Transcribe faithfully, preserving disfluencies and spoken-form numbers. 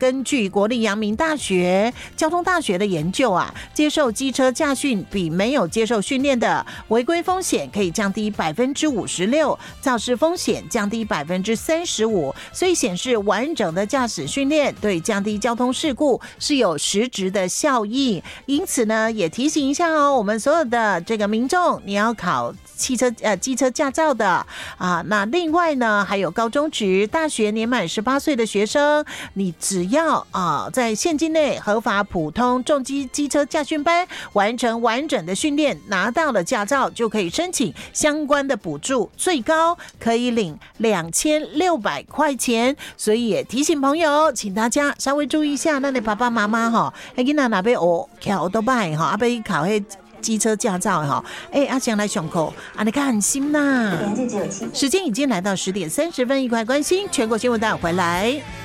根据国立阳明大学交通大学的研究啊，接受机车驾训比没有接受训练的违规风险可以降低百分之五十六，肇事风险降低百分之三十五，所以显示完整的驾驶训练对降低交通事故是有实质的效益。因此呢，也提醒一下哦，我们所有的这个民众，你要考汽车呃机车驾照的啊，那另外呢，还有高中职、大学年满十八岁的学生，你只要啊在现境内合法普通重机机车驾训班完成完整的训练，拿到了驾照，就可以申请相关的补助，最高可以领两千六百块钱。所以也提醒朋友，请大家稍微注意一下，那你爸爸妈妈哈，哎，囡仔那边学考都拜哈，啊，被考迄机车驾照哈，哎，阿翔来上课，啊，你看很心呐。时间已经来到十点三十分，一块关心全国新闻带回来。